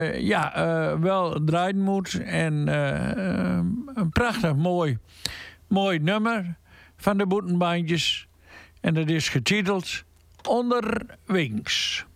wel draaien moet. En een prachtig mooi nummer van de Boetenbandjes. En dat is getiteld Onder Wings.